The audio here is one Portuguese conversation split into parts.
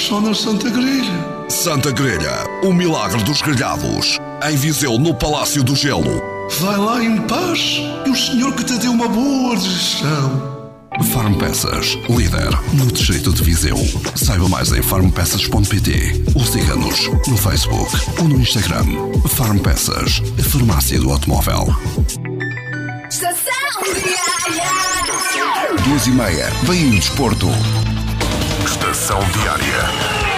só na Santa Grelha. Santa Grelha, o milagre dos grelhados. Em Viseu, no Palácio do Gelo. Vai lá em paz e o Senhor que te deu uma boa digestão. Farmpeças, líder no distrito de Viseu. Saiba mais em farmpeças.pt ou siga-nos no Facebook ou no Instagram. Farmpeças, a farmácia do automóvel. Estação 2h30, vem o desporto. Estação Diária.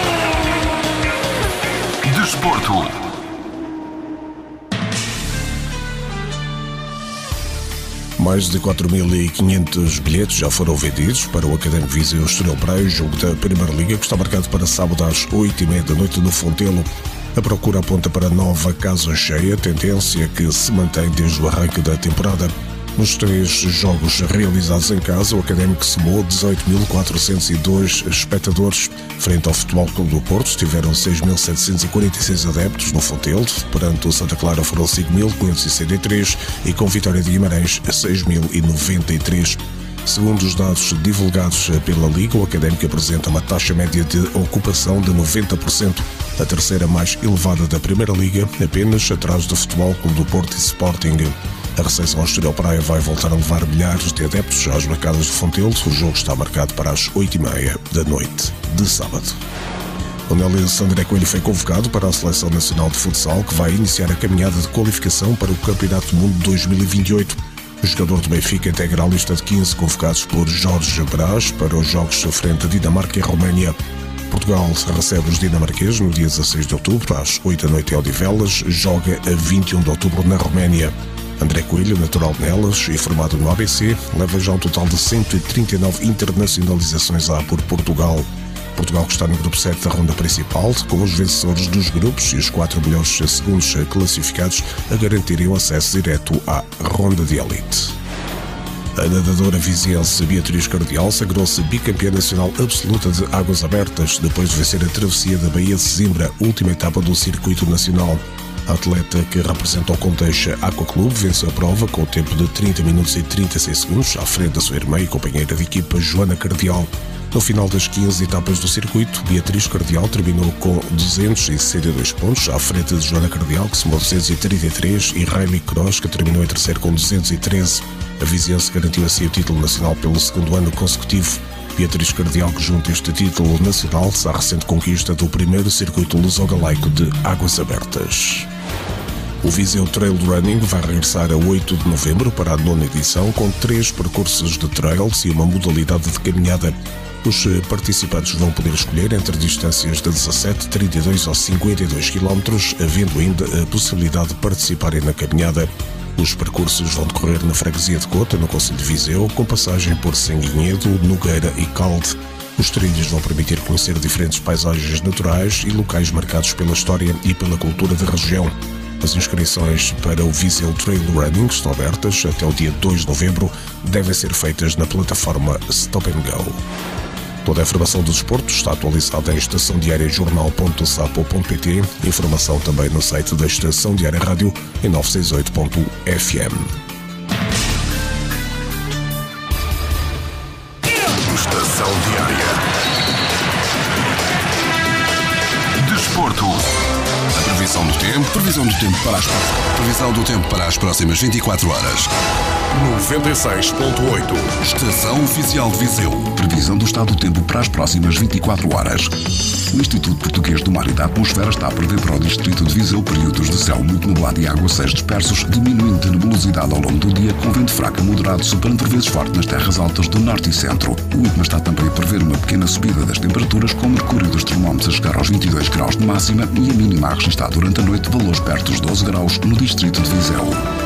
Desporto. Mais de 4.500 bilhetes já foram vendidos para o Académico Viseu Estoril Praia, jogo da Primeira Liga, que está marcado para sábado às 8h30 da noite no Fontelo. A procura aponta para nova casa cheia, tendência que se mantém desde o arranque da temporada. Nos 3 jogos realizados em casa, o Académico somou 18.402 espectadores. Frente ao Futebol Clube do Porto, tiveram 6.746 adeptos no Fontelo. Perante o Santa Clara foram 5.563 e com Vitória de Guimarães 6.093. Segundo os dados divulgados pela Liga, o Académico apresenta uma taxa média de ocupação de 90%, a terceira mais elevada da Primeira Liga, apenas atrás do Futebol Clube do Porto e Sporting. A recepção ao Estoril Praia vai voltar a levar milhares de adeptos às bancadas do Fontelo. O jogo está marcado para as 8h30 da noite de sábado. O Nelis André Coelho foi convocado para a Seleção Nacional de Futsal, que vai iniciar a caminhada de qualificação para o Campeonato do Mundo 2028. O jogador do Benfica integra a lista de 15 convocados por Jorge Brás para os jogos frente à Dinamarca e Roménia. Portugal recebe os dinamarqueses no dia 16 de outubro, às 8 da noite em Odivelas, joga a 21 de outubro na Roménia. André Coelho, natural de Nelas e formado no ABC, leva já um total de 139 internacionalizações por Portugal. Portugal que está no grupo 7 da ronda principal, com os vencedores dos grupos e os 4 melhores segundos classificados a garantirem o acesso direto à ronda de elite. A nadadora viziense Beatriz Cardial sagrou-se bicampeã nacional absoluta de águas abertas depois de vencer a travessia da Baía de Sesimbra, última etapa do circuito nacional. A atleta que representa o Conteixa Aqua Clube venceu a prova com o tempo de 30 minutos e 36 segundos à frente da sua irmã e companheira de equipa Joana Cardial. No final das 15 etapas do circuito, Beatriz Cardial terminou com 262 pontos, à frente de Joana Cardial, que somou 233, e Raimi Cross, que terminou em terceiro com 213. A viziense garantiu assim o título nacional pelo segundo ano consecutivo. Beatriz Cardial, que junta este título nacional à recente conquista do primeiro circuito luso-galaico de águas abertas. O Viseu Trail Running vai regressar a 8 de novembro para a 9ª edição, com 3 percursos de trails e uma modalidade de caminhada. Os participantes vão poder escolher entre distâncias de 17, 32 ou 52 km, havendo ainda a possibilidade de participarem na caminhada. Os percursos vão decorrer na freguesia de Cota, no concelho de Viseu, com passagem por Sanguinhedo, Nogueira e Calde. Os trilhos vão permitir conhecer diferentes paisagens naturais e locais marcados pela história e pela cultura da região. As inscrições para o Viseu Trail Running estão abertas até o dia 2 de novembro, devem ser feitas na plataforma Stop and Go. Toda a informação do desporto está atualizada em estaçãodiariajornal.sapo.pt, informação também no site da Estação Diária Rádio em 968.fm. Estação Diária. Desporto. Previsão do tempo para as próximas 24 horas. 96.8. Estação Oficial de Viseu. Previsão do estado do tempo para as próximas 24 horas. O Instituto Português do Mar e da Atmosfera está a prever para o distrito de Viseu períodos de céu muito nublado e aguaceiros dispersos, diminuindo de nebulosidade ao longo do dia, com vento fraco a moderado, soprando por vezes forte nas terras altas do norte e centro. O IPMA está também a prever uma pequena subida das temperaturas, com o mercúrio dos termómetros a chegar aos 22 graus de máxima e a mínima a registrar durante a noite valores perto dos 12 graus no distrito de Viseu.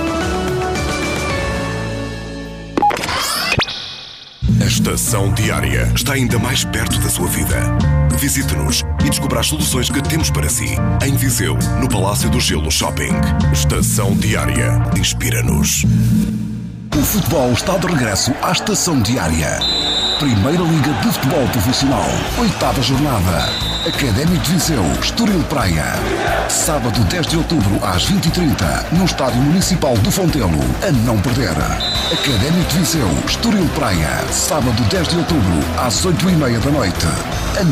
A Estação Diária está ainda mais perto da sua vida. Visite-nos e descubra as soluções que temos para si. Em Viseu, no Palácio do Gelo Shopping. Estação Diária. Inspira-nos. O futebol está de regresso à Estação Diária. Primeira Liga de Futebol Profissional. 8ª jornada. Académico de Viseu, Estoril Praia. Sábado 10 de outubro às 20h30 no Estádio Municipal do Fontelo. A não perder. Académico de Viseu, Estoril Praia. Sábado 10 de outubro às 8h30 da noite.